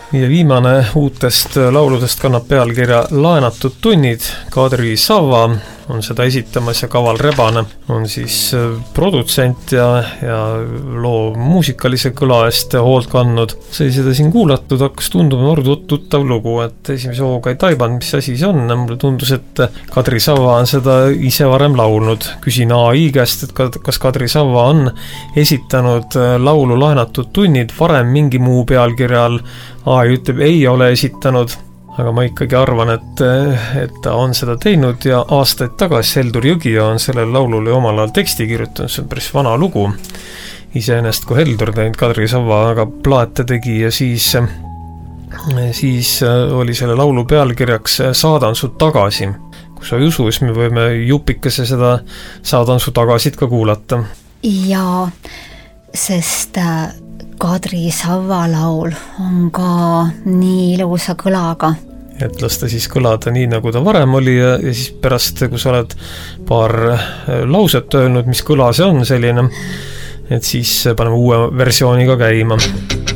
Ja viimane uutest lauludest kannab pealkirja Laenatud tunnid. Kadri Sava on seda esitamas ja Kaval Rebane on siis produtsent ja loo muusikalise kõla eest hoolt kandnud. Sai seda siin kuulatud, hakkas tunduma tuttav lugu, et esimese hooga ei taibanud, mis asi see on. Mulle tundus, et Kadri Sava on seda ise varem laulnud. Küsin AI käest, et kas Kadri Sava on esitanud laulu Laenatud tunnid varem mingi muu pealkirjal. AI ütleb, ei ole esitanud, aga ma ikkagi arvan, et ta on seda teinud ja aastaid tagasi Heldur Jõgija on sellele laulule omal ajal teksti kirjutanud, see on päris vana lugu. Iseenesest, kui Heldur teinud Kadri Sava aga plaate tegi ja siis oli selle laulu pealkirjaks Saadan su tagasi. Kui sa ei usu, siis me võime jupikese seda Saadan su tagasit ka kuulata. Jaa, sest Kadri Sava laul on ka nii ilusa kõlaga. Et lasta siis kõlada nii, nagu ta varem oli ja siis pärast, kui sa oled paar lauset öelnud, mis kõla see on selline, et siis paneme uue versiooniga käima.